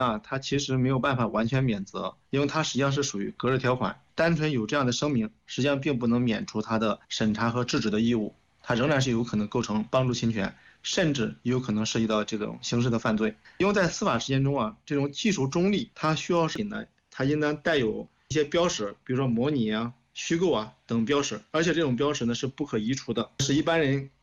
它其实没有办法完全免责，因为它实际上是属于隔日条款，单纯有这样的声明，实际上并不能免除它的审查和制止的义务，它仍然是有可能构成帮助侵权，甚至有可能涉及到这种刑事的犯罪。因为在司法实践中这种技术中立，它需要它应当带有一些标识，比如说模拟虚构等标识，而且这种标识呢是不可移除的，是一般人